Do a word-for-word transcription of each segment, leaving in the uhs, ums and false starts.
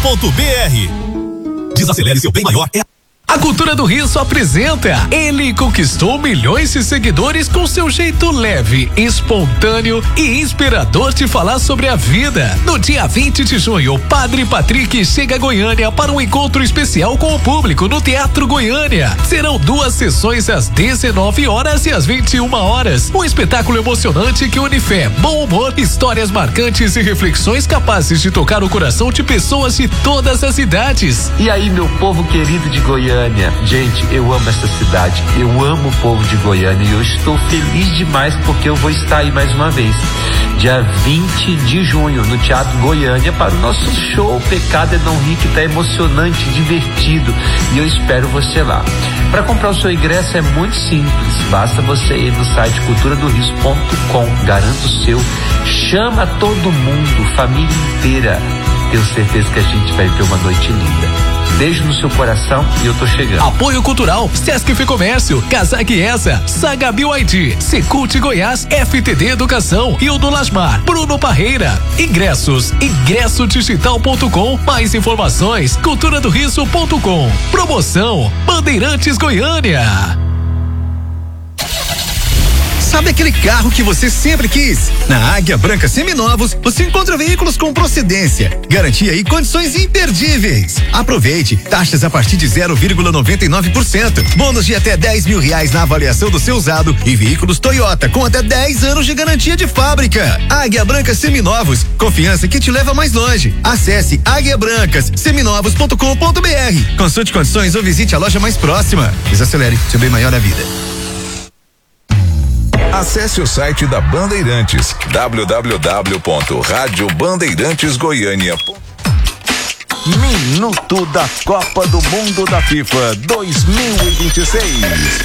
ponto b r. Desacelere seu bem maior. É A Cultura do Riso apresenta. Ele conquistou milhões de seguidores com seu jeito leve, espontâneo e inspirador de falar sobre a vida. No dia vinte de junho, Padre Patrick chega a Goiânia para um encontro especial com o público no Teatro Goiânia. Serão duas sessões às dezenove horas e às vinte e uma horas. Um espetáculo emocionante que une fé, bom humor, histórias marcantes e reflexões capazes de tocar o coração de pessoas de todas as idades. E aí, meu povo querido de Goiânia? Gente, eu amo essa cidade, eu amo o povo de Goiânia e eu estou feliz demais porque eu vou estar aí mais uma vez, dia vinte de junho, no Teatro Goiânia, para o nosso show Pecado é Não Rir, que está emocionante, divertido, e eu espero você lá. Para comprar o seu ingresso é muito simples, basta você ir no site cultura do riso ponto com, garanta o seu, chama todo mundo, família inteira, tenho certeza que a gente vai ter uma noite linda. Beijo no seu coração e eu tô chegando. Apoio Cultural, Sesc Ficomércio, Casaque Essa, Saga Bio I D, Secult Goiás, F T D Educação e o do Lasmar, Bruno Parreira. Ingressos, ingresso digital ponto com, mais informações, cultura do riso ponto com. Promoção, Bandeirantes Goiânia. Sabe aquele carro que você sempre quis? Na Águia Branca Seminovos, você encontra veículos com procedência, garantia e condições imperdíveis. Aproveite, taxas a partir de zero vírgula noventa e nove por cento, bônus de até dez mil reais na avaliação do seu usado e veículos Toyota com até dez anos de garantia de fábrica. Águia Branca Seminovos, confiança que te leva mais longe. Acesse águia brancas seminovos ponto com ponto b r. Consulte condições ou visite a loja mais próxima. Desacelere, seu bem maior na vida. Acesse o site da Bandeirantes, w w w ponto rádio bandeirantes goiânia ponto com. Minuto da Copa do Mundo da FIFA dois mil e vinte e seis.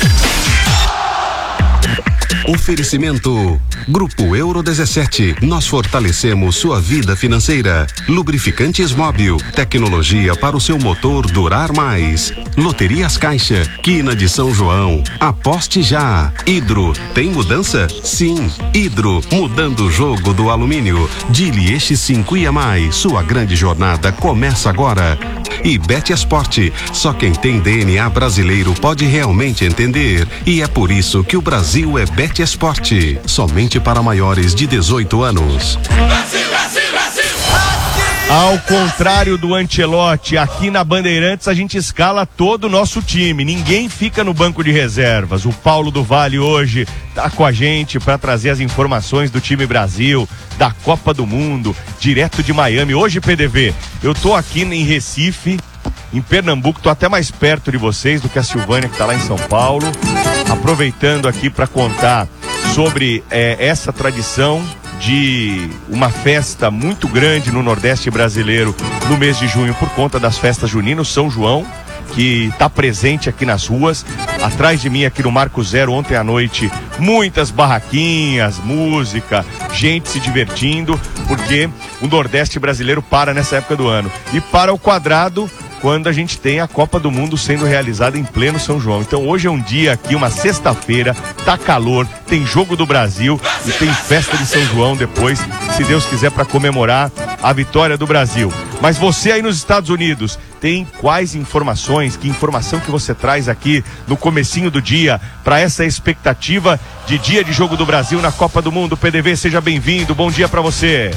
Oferecimento Grupo Euro dezessete. Nós fortalecemos sua vida financeira. Lubrificantes Móbil, tecnologia para o seu motor durar mais. Loterias Caixa, Quina de São João. Aposte já. Hidro, tem mudança? Sim. Hidro, mudando o jogo do alumínio. Dili X cinco e a mais. Sua grande jornada começa agora. E Bet Esporte, só quem tem D N A brasileiro pode realmente entender. E é por isso que o Brasil é Bet Esporte, somente para maiores de dezoito anos. Brasil, Brasil, Brasil! Ao contrário do Ancelotti, aqui na Bandeirantes a gente escala todo o nosso time, ninguém fica no banco de reservas. O Paulo do Vale hoje tá com a gente para trazer as informações do time Brasil, da Copa do Mundo, direto de Miami. Hoje, P D V, eu tô aqui em Recife, em Pernambuco, tô até mais perto de vocês do que a Silvânia, que tá lá em São Paulo, aproveitando aqui para contar sobre eh, essa tradição de uma festa muito grande no Nordeste brasileiro no mês de junho por conta das festas juninas, São João, que está presente aqui nas ruas. Atrás de mim, aqui no Marco Zero, ontem à noite, muitas barraquinhas, música, gente se divertindo, porque o Nordeste brasileiro para nessa época do ano. E para o quadrado, quando a gente tem a Copa do Mundo sendo realizada em pleno São João. Então hoje é um dia aqui, uma sexta-feira, tá calor, tem jogo do Brasil e tem festa de São João depois, se Deus quiser, para comemorar a vitória do Brasil. Mas você aí nos Estados Unidos, tem quais informações, que informação que você traz aqui no comecinho do dia para essa expectativa de dia de jogo do Brasil na Copa do Mundo? P D V, seja bem-vindo, bom dia para você.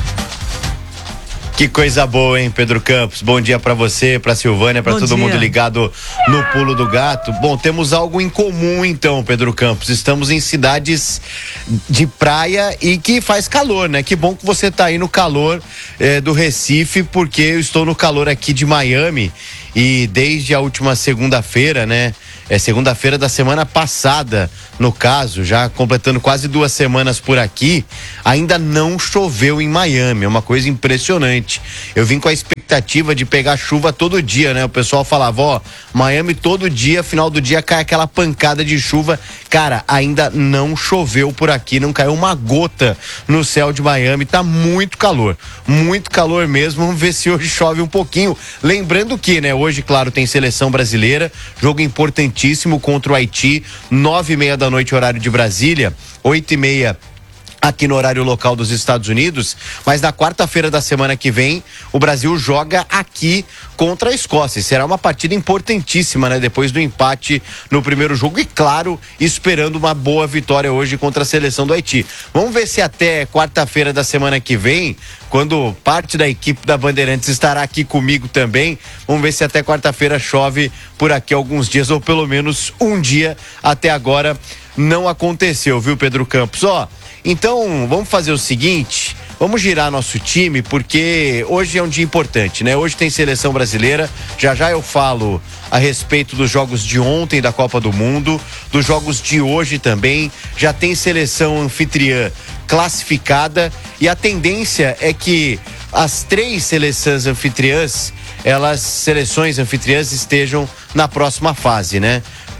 Que coisa boa, hein, Pedro Campos? Bom dia pra você, pra Silvânia, pra todo dia. mundo ligado no Pulo do Gato. Bom, temos algo em comum então, Pedro Campos. Estamos em cidades de praia e que faz calor, né? Que bom que você tá aí no calor eh, do Recife, porque eu estou no calor aqui de Miami e desde a última segunda-feira, né? É segunda-feira da semana passada, no caso, já completando quase duas semanas por aqui, ainda não choveu em Miami, é uma coisa impressionante. Eu vim com a expectativa de pegar chuva todo dia, né? O pessoal falava, ó, Miami todo dia, final do dia cai aquela pancada de chuva. Cara, ainda não choveu por aqui, não caiu uma gota no céu de Miami, tá muito calor, muito calor mesmo. Vamos ver se hoje chove um pouquinho. Lembrando que, né, hoje, claro, tem seleção brasileira, jogo importantíssimo contra o Haiti, nove e meia da noite, horário de Brasília, oito e meia aqui no horário local dos Estados Unidos, mas na quarta-feira da semana que vem, o Brasil joga aqui contra a Escócia. Será uma partida importantíssima, né? Depois do empate no primeiro jogo e, claro, esperando uma boa vitória hoje contra a seleção do Haiti. Vamos ver se até quarta-feira da semana que vem, quando parte da equipe da Bandeirantes estará aqui comigo também, vamos ver se até quarta-feira chove por aqui alguns dias, ou pelo menos um dia. Até agora não aconteceu, viu, Pedro Campos? Ó, então vamos fazer o seguinte, vamos girar nosso time, porque hoje é um dia importante, né? Hoje tem seleção brasileira, já já eu falo a respeito dos jogos de ontem da Copa do Mundo, dos jogos de hoje também, já tem seleção anfitriã classificada e a tendência é que as três seleções anfitriãs, elas, seleções anfitriãs estejam na próxima fase, né?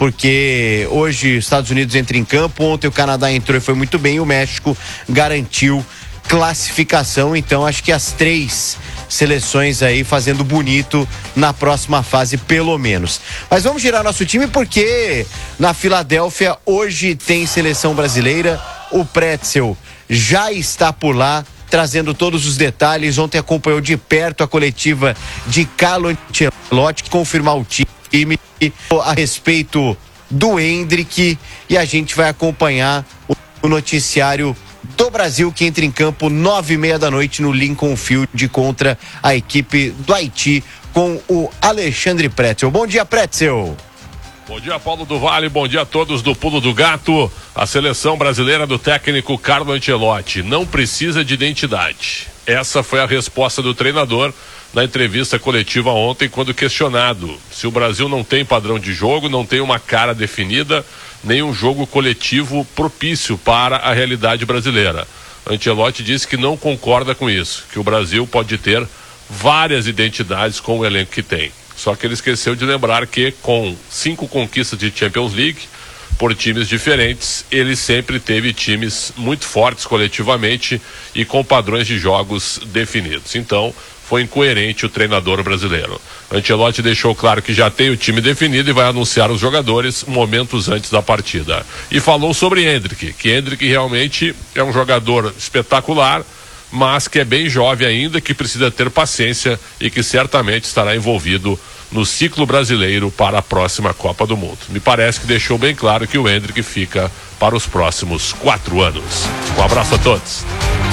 Porque hoje os Estados Unidos entra em campo, ontem o Canadá entrou e foi muito bem, e o México garantiu classificação, então acho que as três seleções aí fazendo bonito na próxima fase, pelo menos. Mas vamos girar nosso time porque na Filadélfia hoje tem seleção brasileira, o Pretzel já está por lá, trazendo todos os detalhes. Ontem acompanhou de perto a coletiva de Carlo Ancelotti, confirmar o time a respeito do Endrick, e a gente vai acompanhar o noticiário do Brasil, que entra em campo nove e meia da noite no Lincoln Field contra a equipe do Haiti com o Alexandre Pretzel. Bom dia, Pretzel. Bom dia, Paulo do Vale, bom dia a todos do Pulo do Gato. A seleção brasileira do técnico Carlo Ancelotti não precisa de identidade. Essa foi a resposta do treinador na entrevista coletiva ontem, quando questionado se o Brasil não tem padrão de jogo, não tem uma cara definida, nem um jogo coletivo propício para a realidade brasileira. Ancelotti disse que não concorda com isso, que o Brasil pode ter várias identidades com o elenco que tem. Só que ele esqueceu de lembrar que com cinco conquistas de Champions League por times diferentes, ele sempre teve times muito fortes coletivamente e com padrões de jogos definidos. Então, foi incoerente o treinador brasileiro. Ancelotti deixou claro que já tem o time definido e vai anunciar os jogadores momentos antes da partida. E falou sobre Endrick, que Endrick realmente é um jogador espetacular, mas que é bem jovem ainda, que precisa ter paciência e que certamente estará envolvido no ciclo brasileiro para a próxima Copa do Mundo. Me parece que deixou bem claro que o Endrick fica para os próximos quatro anos. Um abraço a todos.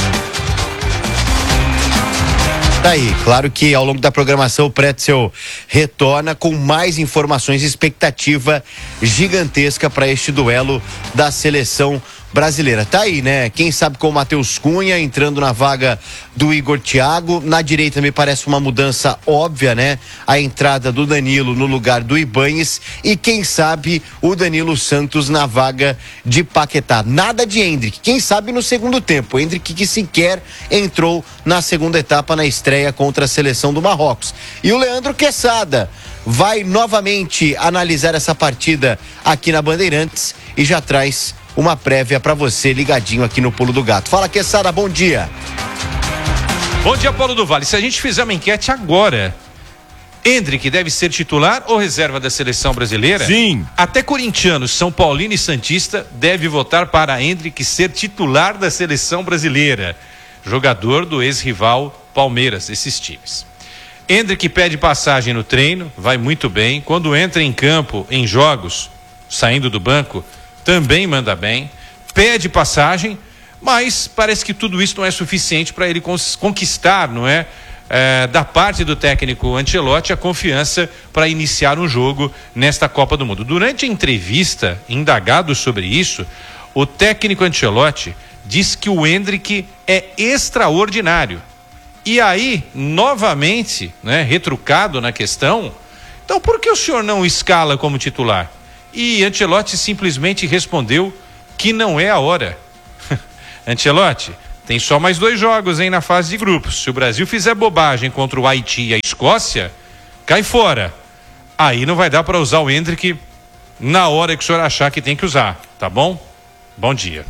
Tá aí, claro que ao longo da programação o Pretzel retorna com mais informações e expectativa gigantesca para este duelo da seleção brasileira. Tá aí, né? Quem sabe com o Matheus Cunha entrando na vaga do Igor Thiago. Na direita me parece uma mudança óbvia, né? A entrada do Danilo no lugar do Ibañez e quem sabe o Danilo Santos na vaga de Paquetá. Nada de Endrick. Quem sabe no segundo tempo. Endrick que sequer entrou na segunda etapa na estreia contra a seleção do Marrocos. E o Leandro Quesada vai novamente analisar essa partida aqui na Bandeirantes e já traz uma prévia para você ligadinho aqui no Pulo do Gato. Fala, Quesada, bom dia. Bom dia, Paulo do Vale. Se a gente fizer uma enquete agora, Endrick deve ser titular ou reserva da seleção brasileira? Sim. Até corintianos, São Paulino e Santista deve votar para Endrick ser titular da seleção brasileira. Jogador do ex-rival Palmeiras, esses times. Endrick pede passagem no treino, vai muito bem. Quando entra em campo, em jogos, saindo do banco, também manda bem, pede passagem, mas parece que tudo isso não é suficiente para ele conquistar, não é? É, da parte do técnico Ancelotti, a confiança para iniciar um jogo nesta Copa do Mundo. Durante a entrevista, indagado sobre isso, o técnico Ancelotti diz que o Endrick é extraordinário. E aí, novamente, né, retrucado na questão, então por que o senhor não o escala como titular? E Ancelotti simplesmente respondeu que não é a hora. Ancelotti, tem só mais dois jogos, hein, na fase de grupos. Se o Brasil fizer bobagem contra o Haiti e a Escócia, cai fora. Aí não vai dar para usar o Endrick na hora que o senhor achar que tem que usar, tá bom? Bom dia.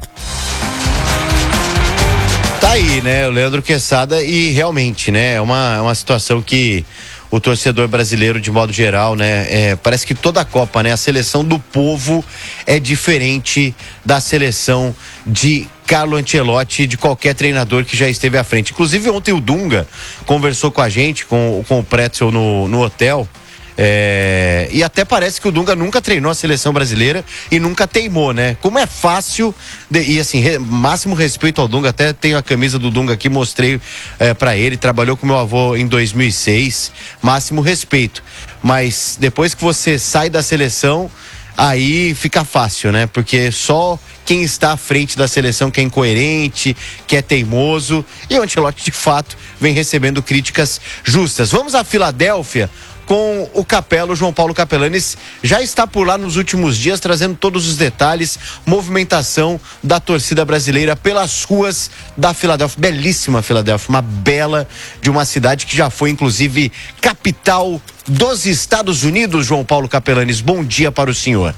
Tá aí, né, o Leandro Quesada, e realmente, né, é uma, é uma situação que o torcedor brasileiro, de modo geral, né, é, parece que toda a Copa, né, a seleção do povo é diferente da seleção de Carlo Ancelotti, de qualquer treinador que já esteve à frente. Inclusive ontem o Dunga conversou com a gente, com, com o Pretzel no, no hotel. É, e até parece que o Dunga nunca treinou a seleção brasileira e nunca teimou, né? Como é fácil, de, e assim, re, máximo respeito ao Dunga, até tenho a camisa do Dunga aqui, mostrei é, pra ele, trabalhou com meu avô em dois mil e seis, máximo respeito. Mas depois que você sai da seleção, aí fica fácil, né? Porque só quem está à frente da seleção que é incoerente, que é teimoso, e o Ancelotti de fato vem recebendo críticas justas. Vamos à Filadélfia com o Capelo, João Paulo Capelanes, já está por lá nos últimos dias, trazendo todos os detalhes, movimentação da torcida brasileira pelas ruas da Filadélfia, belíssima Filadélfia, uma bela de uma cidade que já foi inclusive capital dos Estados Unidos. João Paulo Capelanes, bom dia para o senhor.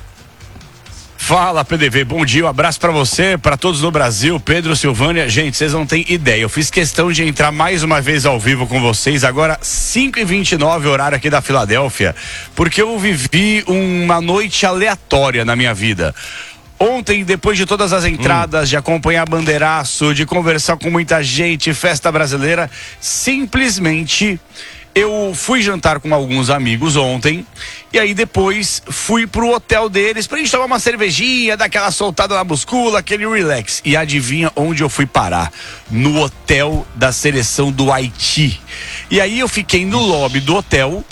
Fala, P D V, bom dia, um abraço pra você, pra todos no Brasil, Pedro, Silvânia. Gente, vocês não têm ideia, eu fiz questão de entrar mais uma vez ao vivo com vocês, agora cinco e vinte e nove, horário aqui da Filadélfia, porque eu vivi uma noite aleatória na minha vida. Ontem, depois de todas as entradas, hum. de acompanhar bandeiraço, de conversar com muita gente, festa brasileira, simplesmente eu fui jantar com alguns amigos ontem e aí depois fui pro hotel deles pra gente tomar uma cervejinha, dar aquela soltada na muscula, aquele relax. E adivinha onde eu fui parar? No hotel da seleção do Haiti. E aí eu fiquei no lobby do hotel.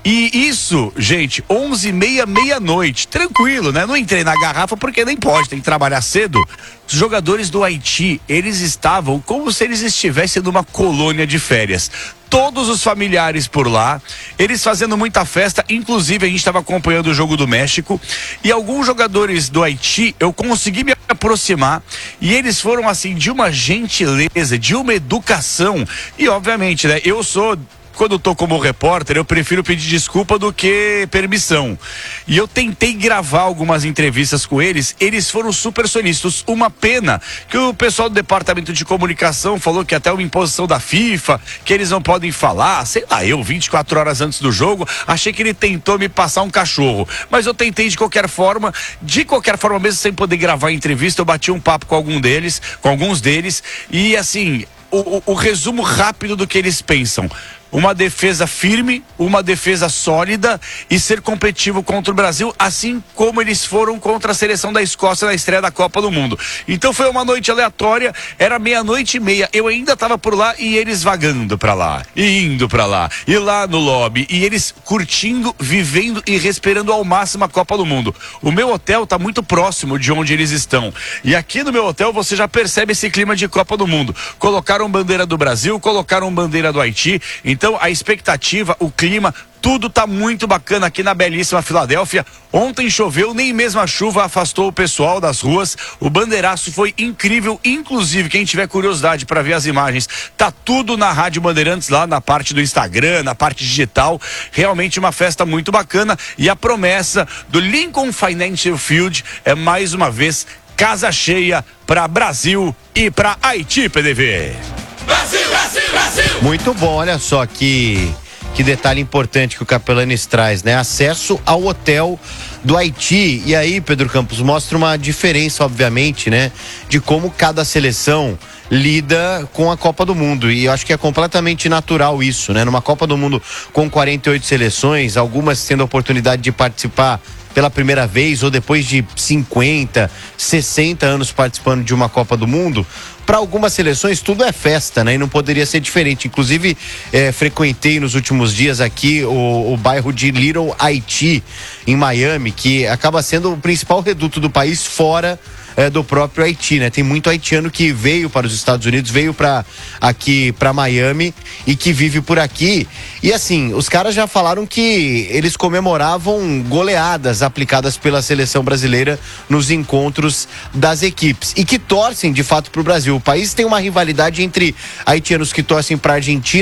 E isso, gente, onze e meia, meia-noite, tranquilo, né? Não entrei na garrafa porque nem pode, tem que trabalhar cedo. Os jogadores do Haiti, eles estavam como se eles estivessem numa colônia de férias. Todos os familiares por lá, eles fazendo muita festa, inclusive a gente estava acompanhando o jogo do México e alguns jogadores do Haiti, eu consegui me aproximar e eles foram assim de uma gentileza, de uma educação e obviamente, né, eu sou... Quando eu tô como repórter, eu prefiro pedir desculpa do que permissão. E eu tentei gravar algumas entrevistas com eles, eles foram super solistas. Uma pena que o pessoal do departamento de comunicação falou que até uma imposição da FIFA, que eles não podem falar, sei lá, eu vinte e quatro horas antes do jogo, achei que ele tentou me passar um cachorro. Mas eu tentei de qualquer forma, de qualquer forma mesmo sem poder gravar a entrevista, eu bati um papo com algum deles, com alguns deles, e assim, o, o, o resumo rápido do que eles pensam. Uma defesa firme, uma defesa sólida e ser competitivo contra o Brasil, assim como eles foram contra a seleção da Escócia na estreia da Copa do Mundo. Então foi uma noite aleatória, era meia-noite e meia, eu ainda estava por lá e eles vagando pra lá, e indo pra lá, e lá no lobby, e eles curtindo, vivendo e respirando ao máximo a Copa do Mundo. O meu hotel tá muito próximo de onde eles estão, e aqui no meu hotel você já percebe esse clima de Copa do Mundo. Colocaram bandeira do Brasil, colocaram bandeira do Haiti. Então a expectativa, o clima, tudo tá muito bacana aqui na belíssima Filadélfia. Ontem choveu, nem mesmo a chuva afastou o pessoal das ruas. O bandeiraço foi incrível, inclusive quem tiver curiosidade para ver as imagens, tá tudo na Rádio Bandeirantes lá na parte do Instagram, na parte digital. Realmente uma festa muito bacana e a promessa do Lincoln Financial Field é mais uma vez casa cheia para Brasil e para Haiti, P D V. Brasil, Brasil, Brasil! Muito bom, olha só que, que detalhe importante que o Capelanes traz, né? Acesso ao hotel do Haiti. E aí, Pedro Campos, mostra uma diferença, obviamente, né? De como cada seleção lida com a Copa do Mundo, e eu acho que é completamente natural isso, né? Numa Copa do Mundo com quarenta e oito seleções, algumas tendo a oportunidade de participar pela primeira vez ou depois de cinquenta, sessenta anos participando de uma Copa do Mundo, para algumas seleções tudo é festa, né? E não poderia ser diferente. Inclusive, é, frequentei nos últimos dias aqui o, o bairro de Little Haiti, em Miami, que acaba sendo o principal reduto do país fora É, do próprio Haiti, né? Tem muito haitiano que veio para os Estados Unidos, veio para aqui para Miami e que vive por aqui. E assim, os caras já falaram que eles comemoravam goleadas aplicadas pela seleção brasileira nos encontros das equipes e que torcem de fato para o Brasil. O país tem uma rivalidade entre haitianos que torcem para a Argentina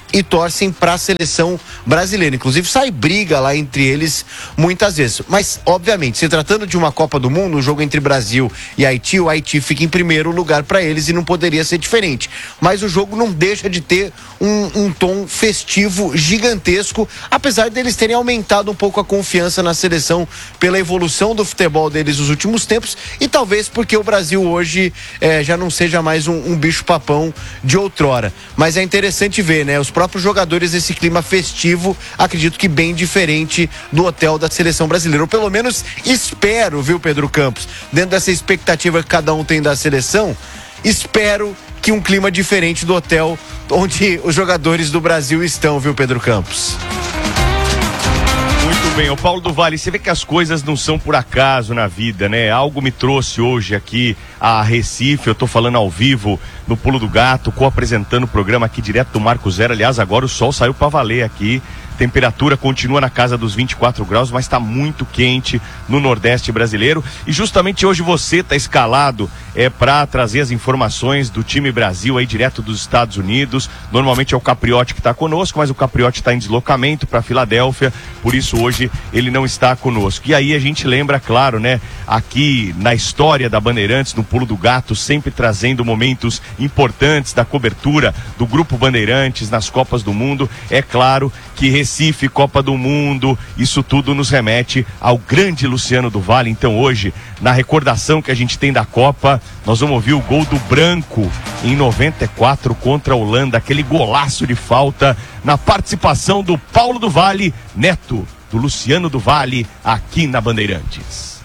e torcem para a seleção brasileira. Inclusive sai briga lá entre eles muitas vezes. Mas, obviamente, se tratando de uma Copa do Mundo, um jogo entre Brasil e Haiti, o Haiti fica em primeiro lugar para eles e não poderia ser diferente. Mas o jogo não deixa de ter um, um tom festivo gigantesco, apesar deles terem aumentado um pouco a confiança na seleção pela evolução do futebol deles nos últimos tempos e talvez porque o Brasil hoje eh, já não seja mais um, um bicho-papão de outrora. Mas é interessante ver, né? Os próprios jogadores esse clima festivo, acredito que bem diferente do hotel da seleção brasileira. Ou pelo menos espero, viu, Pedro Campos? Dentro dessa expectativa que cada um tem da seleção, espero que um clima diferente do hotel onde os jogadores do Brasil estão, viu, Pedro Campos? Muito bem, o Paulo do Vale, você vê que as coisas não são por acaso na vida, né? Algo me trouxe hoje aqui a Recife, eu tô falando ao vivo no Pulo do Gato, co-apresentando o programa aqui direto do Marco Zero. Aliás, agora o sol saiu pra valer aqui. Temperatura continua na casa dos vinte e quatro graus, mas está muito quente no Nordeste brasileiro. E justamente hoje você está escalado é, para trazer as informações do time Brasil aí direto dos Estados Unidos. Normalmente é o Capriotti que está conosco, mas o Capriotti está em deslocamento para Filadélfia, por isso hoje ele não está conosco. E aí a gente lembra, claro, né, aqui na história da Bandeirantes, no Pulo do Gato, sempre trazendo momentos importantes da cobertura do Grupo Bandeirantes nas Copas do Mundo. É claro que Recife, Copa do Mundo, isso tudo nos remete ao grande Luciano do Vale. Então hoje, na recordação que a gente tem da Copa, nós vamos ouvir o gol do Branco em noventa e quatro contra a Holanda, aquele golaço de falta na participação do Paulo do Vale, neto do Luciano do Vale, aqui na Bandeirantes.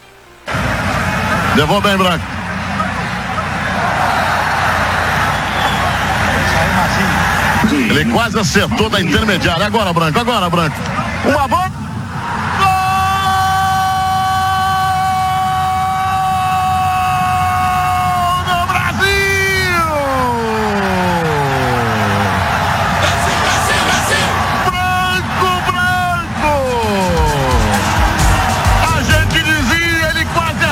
Levou bem, Branco. Ele quase acertou da intermediária. Agora, Branco, agora, Branco. Uma bola!